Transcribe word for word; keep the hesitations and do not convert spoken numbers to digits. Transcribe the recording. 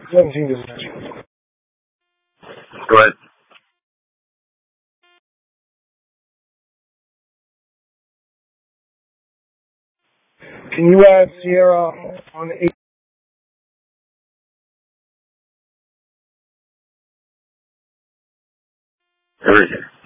seventeen dispatch. Go ahead. Can you add Sierra on the eight? Everything.